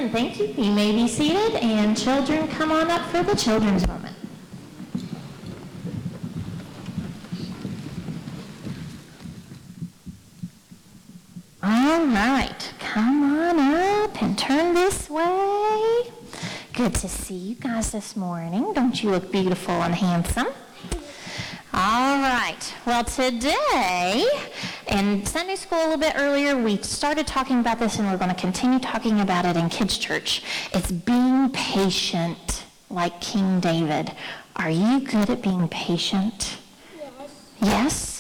and thank you. You may be seated, and children, come on up for the children's moment. All right, come on up and turn this way. Good to see you guys this morning. Don't you look beautiful and handsome? All right, well today, in Sunday school a little bit earlier, we started talking about this and we're going to continue talking about it in Kids Church. It's being patient like King David. Are you good at being patient? Yes. Yes?